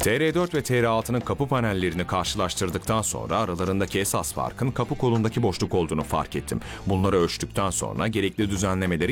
TR4 ve TR6'nın kapı panellerini karşılaştırdıktan sonra aralarındaki esas farkın kapı kolundaki boşluk olduğunu fark ettim. Bunları ölçtükten sonra gerekli düzenlemeleri